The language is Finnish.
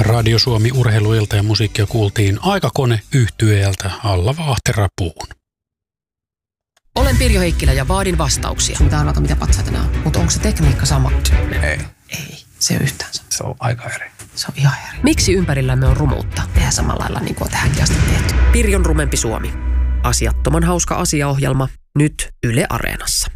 Radio Suomi urheiluilta ja musiikkia kuultiin Aikakone -yhtyeeltä Alla Vaahterapuun. Olen Pirjo Heikkilä ja vaadin vastauksia. Sun pitää arvata, mitä patsaita nämä on. Mutta onko se tekniikka sama? Ei. Ei, se ei ole yhtään sama. Se on aika eri. Se on ihan eri. Miksi ympärillämme on rumuutta? Tehdään samalla lailla niin kuin on tähänkin asti tehty. Pirjon rumempi Suomi. Asiattoman hauska asiaohjelma nyt Yle Areenassa.